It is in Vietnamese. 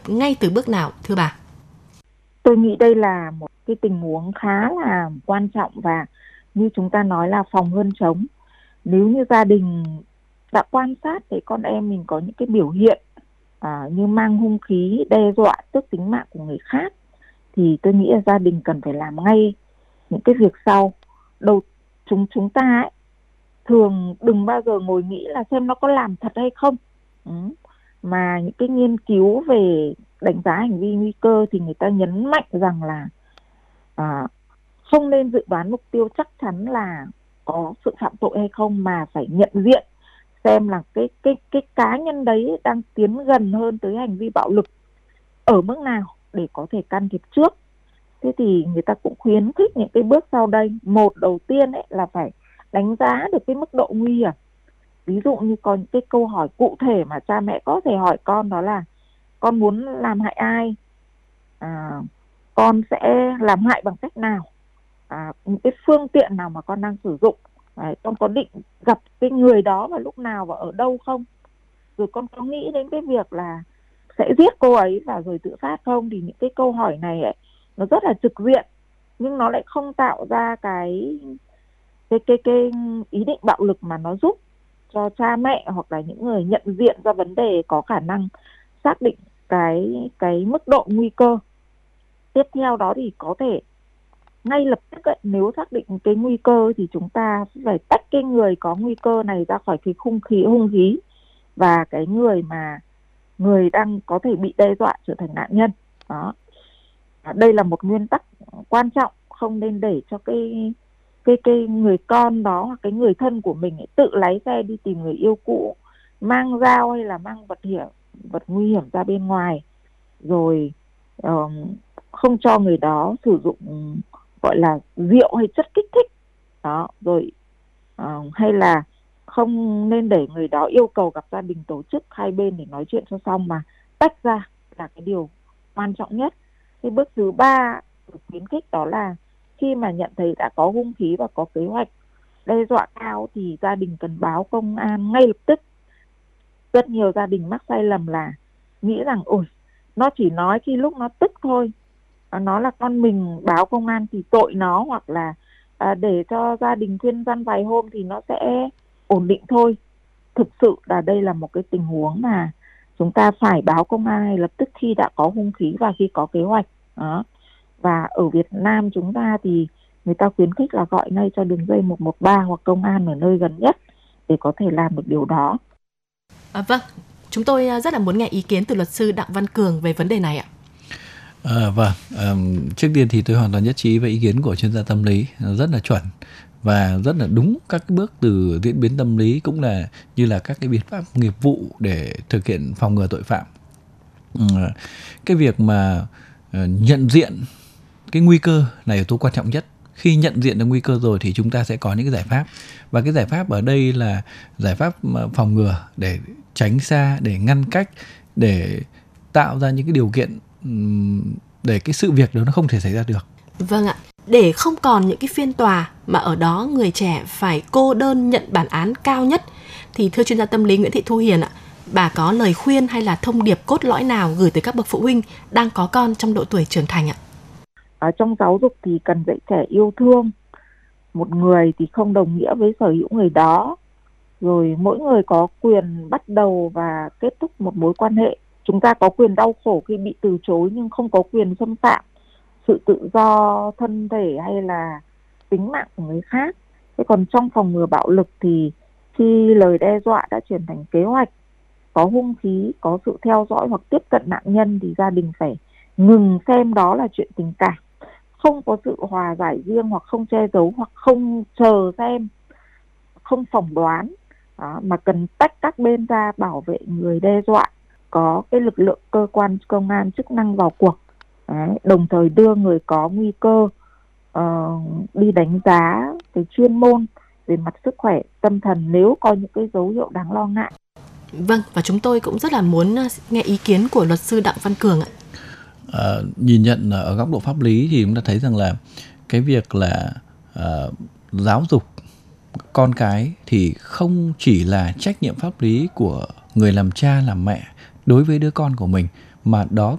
ngay từ bước nào thưa bà? Tôi nghĩ đây là một cái tình huống khá là quan trọng và như chúng ta nói là phòng hơn chống. Nếu như gia đình đã quan sát thấy con em mình có những cái biểu hiện như mang hung khí đe dọa tước tính mạng của người khác thì tôi nghĩ là gia đình cần phải làm ngay những cái việc sau. Đầu chúng ta ấy, thường đừng bao giờ ngồi nghĩ là xem nó có làm thật hay không. Mà những cái nghiên cứu về đánh giá hành vi nguy cơ thì người ta nhấn mạnh rằng là không nên dự đoán mục tiêu chắc chắn là có sự phạm tội hay không, mà phải nhận diện xem là cái cá nhân đấy đang tiến gần hơn tới hành vi bạo lực ở mức nào để có thể can thiệp trước. Thế thì người ta cũng khuyến khích những cái bước sau đây. Một, đầu tiên ấy là phải đánh giá được cái mức độ nguy hiểm. Ví dụ như có những cái câu hỏi cụ thể mà cha mẹ có thể hỏi con, đó là con muốn làm hại ai, con sẽ làm hại bằng cách nào, những cái phương tiện nào mà con đang sử dụng, con có định gặp cái người đó vào lúc nào và ở đâu không, rồi con có nghĩ đến cái việc là sẽ giết cô ấy và rồi tự sát không. Thì những cái câu hỏi này ấy, nó rất là trực diện nhưng nó lại không tạo ra cái ý định bạo lực, mà nó giúp cho cha mẹ hoặc là những người nhận diện ra vấn đề có khả năng xác định cái mức độ nguy cơ. Tiếp theo đó thì có thể ngay lập tức ấy, nếu xác định cái nguy cơ thì chúng ta phải tách cái người có nguy cơ này ra khỏi cái hung khí và cái người đang có thể bị đe dọa trở thành nạn nhân. Đó. Đây là một nguyên tắc quan trọng, không nên để cho cái người con đó hoặc cái người thân của mình ấy tự lái xe đi tìm người yêu cũ, mang dao hay là mang vật nguy hiểm ra bên ngoài, rồi không cho người đó sử dụng gọi là rượu hay chất kích thích đó, rồi hay là không nên để người đó yêu cầu gặp gia đình tổ chức hai bên để nói chuyện cho xong, mà tách ra là cái điều quan trọng nhất. Cái bước thứ ba khuyến khích đó là khi mà nhận thấy đã có hung khí và có kế hoạch đe dọa cao thì gia đình cần báo công an ngay lập tức. Rất nhiều gia đình mắc sai lầm là nghĩ rằng ôi nó chỉ nói khi lúc nó tức thôi, nó là con mình, báo công an thì tội nó, hoặc là để cho gia đình khuyên răn vài hôm thì nó sẽ ổn định thôi. Thực sự là đây là một cái tình huống mà chúng ta phải báo công an ngay lập tức khi đã có hung khí và khi có kế hoạch đó. Và ở Việt Nam chúng ta thì người ta khuyến khích là gọi ngay cho đường dây 113 hoặc công an ở nơi gần nhất để có thể làm được điều đó. Vâng, chúng tôi rất là muốn nghe ý kiến từ luật sư Đặng Văn Cường về vấn đề này ạ. Trước tiên thì tôi hoàn toàn nhất trí với ý kiến của chuyên gia tâm lý, rất là chuẩn và rất là đúng. Các cái bước từ diễn biến tâm lý cũng là như là các cái biện pháp nghiệp vụ để thực hiện phòng ngừa tội phạm. Cái việc mà nhận diện cái nguy cơ này là yếu tố quan trọng nhất. Khi nhận diện được nguy cơ rồi thì chúng ta sẽ có những cái giải pháp, và cái giải pháp ở đây là giải pháp phòng ngừa để tránh xa, để ngăn cách, để tạo ra những cái điều kiện để cái sự việc đó nó không thể xảy ra được. Vâng ạ, để không còn những cái phiên tòa mà ở đó người trẻ phải cô đơn nhận bản án cao nhất thì thưa chuyên gia tâm lý Nguyễn Thị Thu Hiền ạ, bà có lời khuyên hay là thông điệp cốt lõi nào gửi tới các bậc phụ huynh đang có con trong độ tuổi trưởng thành ạ? Ở trong giáo dục thì cần dạy trẻ yêu thương. Một người thì không đồng nghĩa với sở hữu người đó. Rồi mỗi người có quyền bắt đầu và kết thúc một mối quan hệ. Chúng ta có quyền đau khổ khi bị từ chối nhưng không có quyền xâm phạm sự tự do thân thể hay là tính mạng của người khác. Thế còn trong phòng ngừa bạo lực thì khi lời đe dọa đã chuyển thành kế hoạch, có hung khí, có sự theo dõi hoặc tiếp cận nạn nhân thì gia đình phải ngừng xem đó là chuyện tình cảm. Không có sự hòa giải riêng hoặc không che giấu hoặc không chờ xem, không phỏng đoán đó, mà cần tách các bên ra bảo vệ người đe dọa. Có cái lực lượng cơ quan công an chức năng vào cuộc. Đấy, đồng thời đưa người có nguy cơ đi đánh giá cái chuyên môn về mặt sức khỏe tâm thần nếu có những cái dấu hiệu đáng lo ngại. Vâng, và chúng tôi cũng rất là muốn nghe ý kiến của luật sư Đặng Văn Cường ạ. Nhìn nhận ở góc độ pháp lý thì chúng ta thấy rằng là cái việc là giáo dục con cái thì không chỉ là trách nhiệm pháp lý của người làm cha làm mẹ đối với đứa con của mình, mà đó